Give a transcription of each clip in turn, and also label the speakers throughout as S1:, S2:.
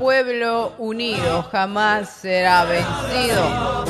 S1: Pueblo unido jamás será vencido.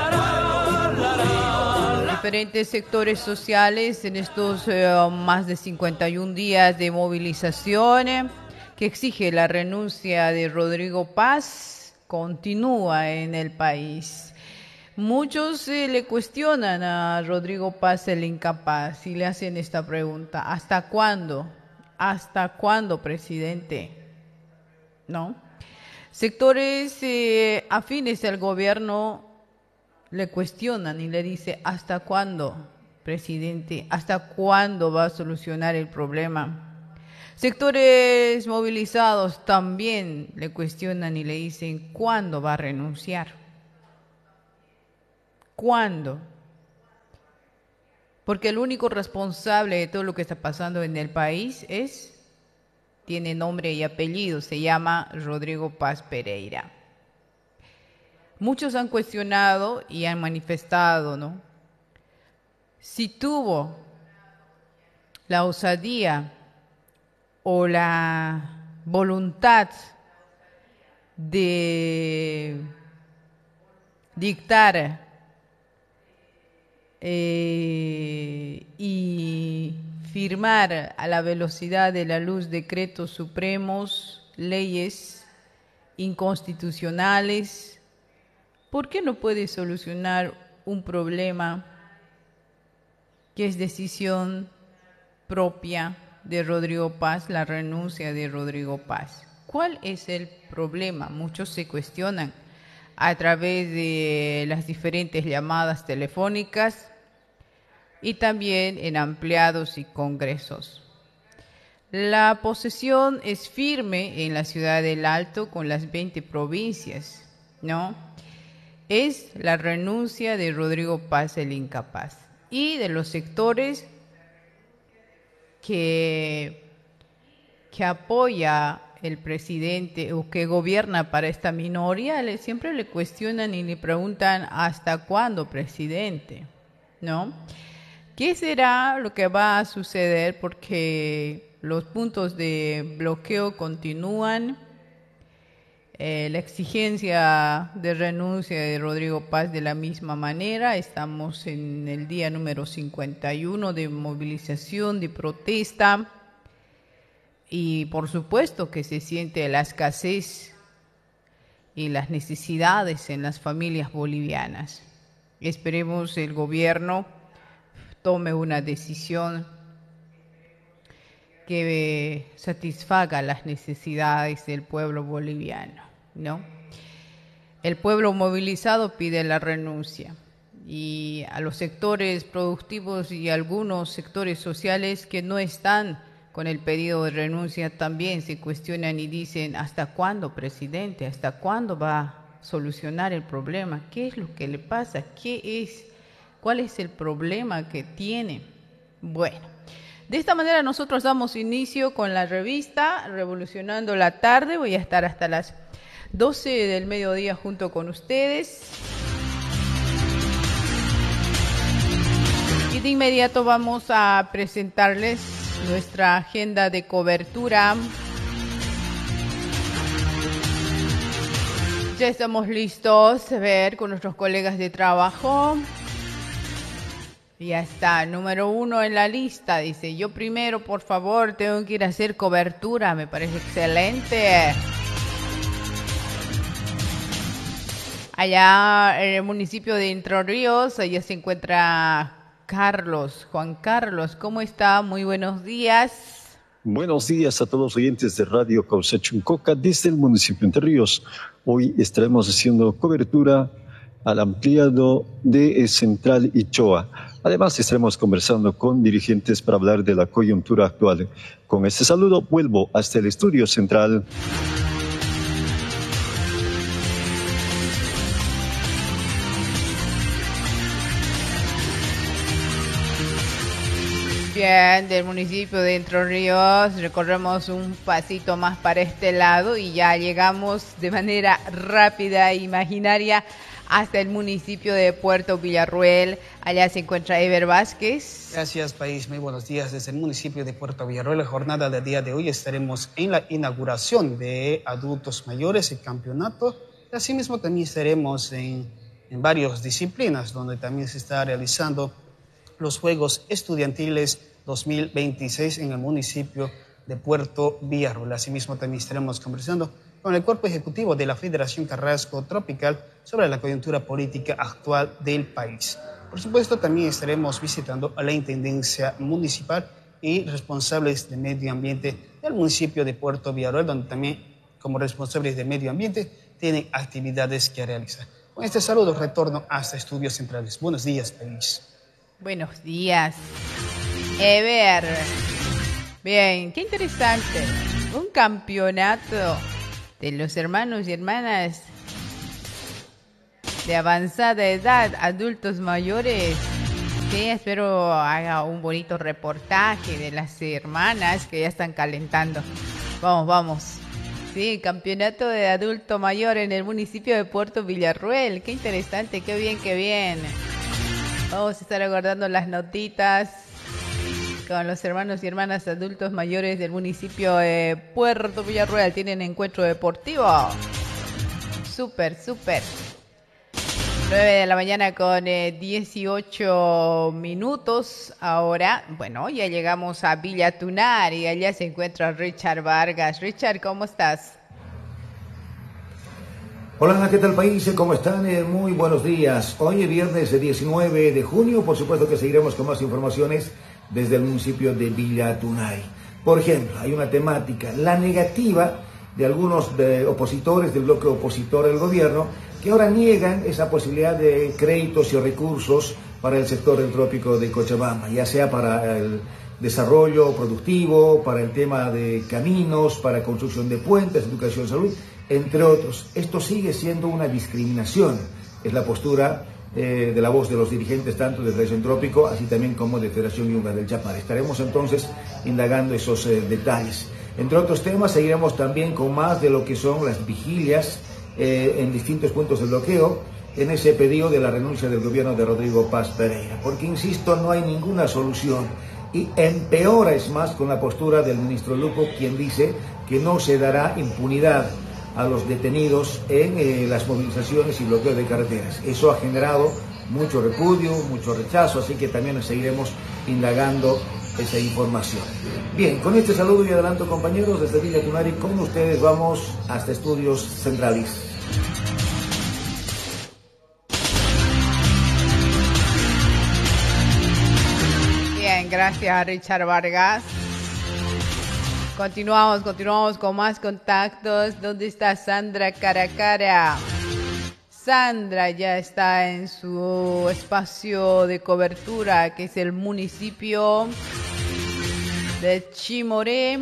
S1: Diferentes sectores sociales en estos más de 51 días de movilización que exige la renuncia de Rodrigo Paz continúa en el país. Muchos le cuestionan a Rodrigo Paz el incapaz y le hacen esta pregunta: ¿hasta cuándo? ¿Hasta cuándo, presidente? ¿No? Sectores afines al gobierno le cuestionan y le dice: ¿hasta cuándo, presidente? ¿Hasta cuándo va a solucionar el problema? Sectores movilizados también le cuestionan y le dicen: ¿cuándo va a renunciar? ¿Cuándo? Porque el único responsable de todo lo que está pasando en el país tiene nombre y apellido, se llama Rodrigo Paz Pereira. Muchos han cuestionado y han manifestado, ¿no?, si tuvo la osadía o la voluntad de dictar y firmar a la velocidad de la luz decretos supremos, leyes inconstitucionales. ¿Por qué no puede solucionar un problema que es decisión propia de Rodrigo Paz, la renuncia de Rodrigo Paz? ¿Cuál es el problema? Muchos se cuestionan a través de las diferentes llamadas telefónicas y también en ampliados y congresos. La posesión es firme en la ciudad del Alto con las 20 provincias, ¿no? Es la renuncia de Rodrigo Paz el incapaz y de los sectores que apoya el presidente o que gobierna para esta minoría, siempre le cuestionan y le preguntan: ¿hasta cuándo, presidente? ¿No? ¿Qué será lo que va a suceder? Porque los puntos de bloqueo continúan. La exigencia de renuncia de Rodrigo Paz de la misma manera. Estamos en el día número 51 de movilización, de protesta. Y por supuesto que se siente la escasez y las necesidades en las familias bolivianas. Esperemos el gobierno tome una decisión que satisfaga las necesidades del pueblo boliviano, ¿no? El pueblo movilizado pide la renuncia y a los sectores productivos y algunos sectores sociales que no están con el pedido de renuncia también se cuestionan y dicen: ¿hasta cuándo, presidente? ¿Hasta cuándo va a solucionar el problema? ¿Qué es lo que le pasa? ¿Cuál es el problema que tiene? Bueno, de esta manera nosotros damos inicio con la revista Revolucionando la Tarde. Voy a estar hasta las 12 del mediodía junto con ustedes. Y de inmediato vamos a presentarles nuestra agenda de cobertura. Ya estamos listos a ver con nuestros colegas de trabajo. Ya está, número 1 en la lista, dice: yo primero, por favor, tengo que ir a hacer cobertura, me parece excelente. Allá en el municipio de Entre Ríos, allá se encuentra Carlos. Juan Carlos, ¿cómo está? Muy buenos días.
S2: Buenos días a todos los oyentes de Radio Causa Chuncoca desde el municipio de Entre Ríos. Hoy estaremos haciendo cobertura al ampliado de Central Ichoa. Además, estaremos conversando con dirigentes para hablar de la coyuntura actual. Con este saludo, vuelvo hasta el estudio central.
S1: Bien, del municipio de Entre Ríos recorremos un pasito más para este lado y ya llegamos de manera rápida e imaginaria hasta el municipio de Puerto Villarroel. Allá se encuentra Ever Vázquez.
S3: Gracias, país. Muy buenos días desde el municipio de Puerto Villarroel. La jornada del día de hoy estaremos en la inauguración de adultos mayores, el campeonato. Asimismo, también estaremos en varias disciplinas, donde también se está realizando los Juegos Estudiantiles 2026 en el municipio de Puerto Villarroel. Asimismo, también estaremos conversando con el cuerpo ejecutivo de la Federación Carrasco Tropical sobre la coyuntura política actual del país. Por supuesto, también estaremos visitando a la Intendencia Municipal y responsables de medio ambiente del municipio de Puerto Villarroel, donde también, como responsables de medio ambiente, tienen actividades que realizar. Con este saludo, retorno hasta Estudios Centrales. Buenos días, país.
S1: Buenos días, Ever. Bien, qué interesante. Un campeonato de los hermanos y hermanas de avanzada edad, adultos mayores. Sí, espero haga un bonito reportaje de las hermanas que ya están calentando. Vamos, vamos. Sí, campeonato de adulto mayor en el municipio de Puerto Villarroel. Qué interesante, qué bien, qué bien. Vamos a estar aguardando las notitas con los hermanos y hermanas adultos mayores del municipio de Puerto Villarroel. Tienen encuentro deportivo. Súper, súper. 9 de la mañana con 18 minutos. Ahora, bueno, ya llegamos a Villa Tunar y allá se encuentra Richard Vargas. Richard, ¿cómo estás?
S4: Hola, ¿qué tal, país? ¿Cómo están? Muy buenos días. Hoy es viernes 19 de junio. Por supuesto que seguiremos con más informaciones desde el municipio de Villa Tunay. Por ejemplo, hay una temática, la negativa de algunos opositores del bloque opositor al gobierno, que ahora niegan esa posibilidad de créditos y recursos para el sector del trópico de Cochabamba, ya sea para el desarrollo productivo, para el tema de caminos, para construcción de puentes, educación, salud, entre otros. Esto sigue siendo una discriminación, es la postura de la voz de los dirigentes tanto de Federación Trópico, así también como de Federación Yunga del Chapare. Estaremos entonces indagando esos detalles. Entre otros temas, seguiremos también con más de lo que son las vigilias en distintos puntos del bloqueo, en ese pedido de la renuncia del gobierno de Rodrigo Paz Pereira, porque insisto, no hay ninguna solución y empeora es más con la postura del ministro Lupo, quien dice que no se dará impunidad a los detenidos en las movilizaciones y bloqueos de carreteras. Eso ha generado mucho repudio, mucho rechazo, así que también seguiremos indagando esa información. Bien, con este saludo y adelanto, compañeros, desde Villa Tunari, con ustedes vamos hasta Estudios Centrales.
S1: Bien, gracias, Richard Vargas. Continuamos con más contactos. ¿Dónde está Sandra Caracara? Sandra ya está en su espacio de cobertura, que es el municipio de Chimoré.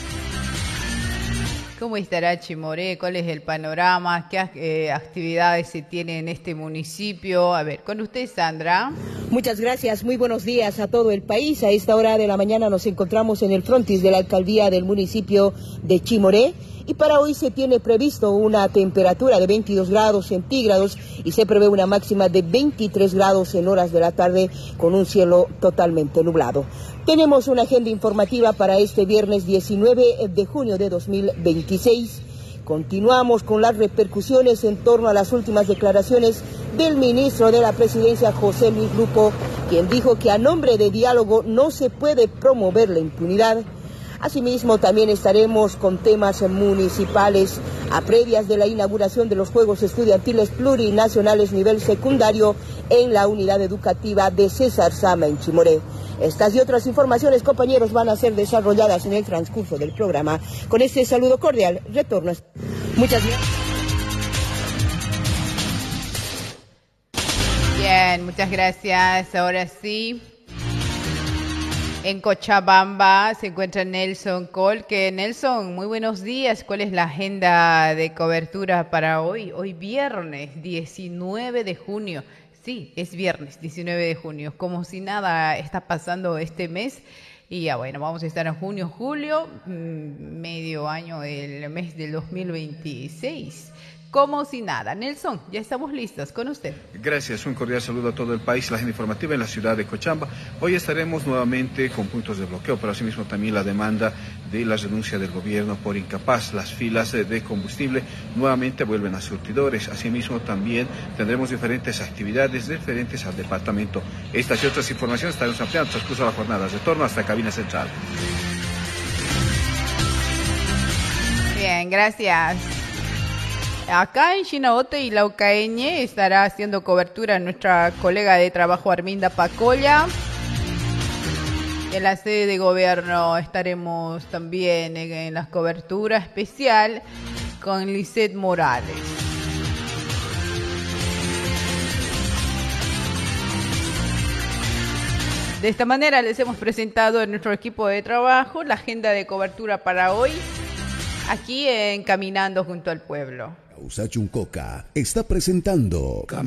S1: ¿Cómo estará Chimoré? ¿Cuál es el panorama? ¿Qué actividades se tienen en este municipio? A ver, con usted, Sandra.
S5: Muchas gracias, muy buenos días a todo el país. A esta hora de la mañana nos encontramos en el frontis de la alcaldía del municipio de Chimoré y para hoy se tiene previsto una temperatura de 22 grados centígrados y se prevé una máxima de 23 grados en horas de la tarde con un cielo totalmente nublado. Tenemos una agenda informativa para este viernes 19 de junio de 2026. Continuamos con las repercusiones en torno a las últimas declaraciones del ministro de la Presidencia, José Luis Lupo, quien dijo que a nombre de diálogo no se puede promover la impunidad. Asimismo, también estaremos con temas municipales a previas de la inauguración de los Juegos Estudiantiles Plurinacionales nivel secundario en la unidad educativa de César Sama en Chimoré. Estas y otras informaciones, compañeros, van a ser desarrolladas en el transcurso del programa. Con este saludo cordial, retorno. Muchas gracias.
S1: Bien, muchas gracias. Ahora sí. En Cochabamba se encuentra Nelson Colque. Nelson, muy buenos días. ¿Cuál es la agenda de cobertura para hoy? Hoy viernes 19 de junio. Sí, es viernes 19 de junio. Como si nada está pasando este mes. Y ya bueno, vamos a estar en junio, julio, medio año del mes del 2026. como si nada. Nelson, ya estamos listos con usted.
S6: Gracias, un cordial saludo a todo el país, la agenda informativa en la ciudad de Cochabamba. Hoy estaremos nuevamente con puntos de bloqueo, pero asimismo también la demanda de la renuncia del gobierno por incapaz. Las filas de combustible nuevamente vuelven a surtidores. Asimismo también tendremos diferentes actividades referentes al departamento. Estas y otras informaciones estaremos ampliando transcurso de la jornada. Retorno hasta cabina central.
S1: Bien, gracias. Acá en Chinaote y Laucaeñe estará haciendo cobertura nuestra colega de trabajo Arminda Pacolla. En la sede de gobierno estaremos también en la cobertura especial con Lisette Morales. De esta manera les hemos presentado en nuestro equipo de trabajo la agenda de cobertura para hoy, aquí en Caminando junto al Pueblo.
S7: Causachuncoca está presentando